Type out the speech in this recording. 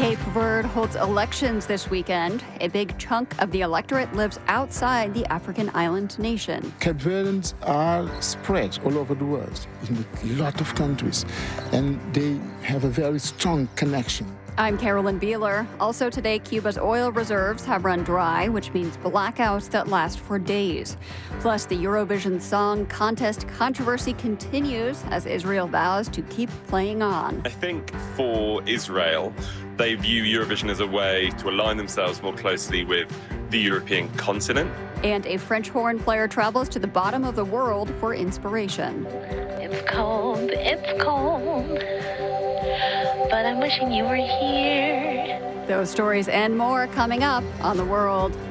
Cape Verde holds elections this weekend. A big chunk of the electorate lives outside the African island nation. Cape Verdeans are spread all over the world in a lot of countries, and they have a very strong connection. I'm Carolyn Beeler. Also today, Cuba's oil reserves have run dry, which means blackouts that last for days. Plus, the Eurovision Song Contest controversy continues as Israel vows to keep playing on. I think for Israel, they view Eurovision as a way to align themselves more closely with the European continent. And a French horn player travels to the bottom of the world for inspiration. It's cold, but I'm wishing you were here. Those stories and more coming up on The World.